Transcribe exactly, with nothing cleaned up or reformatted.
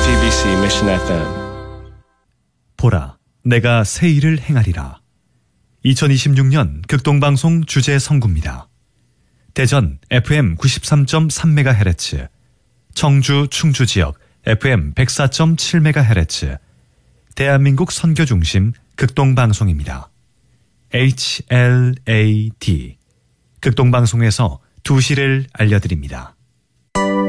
제이티비씨 Mission 에프엠. 보라, 내가 새 일을 행하리라. 이천이십육 년 극동방송 주제 선구입니다. 대전 에프엠 구십삼 점 삼 메가헤르츠, 청주 충주 지역 에프엠 백사 점 칠 메가헤르츠, 대한민국 선교 중심 극동방송입니다. 에이치엘에이디, 극동방송에서 두 시를 알려드립니다.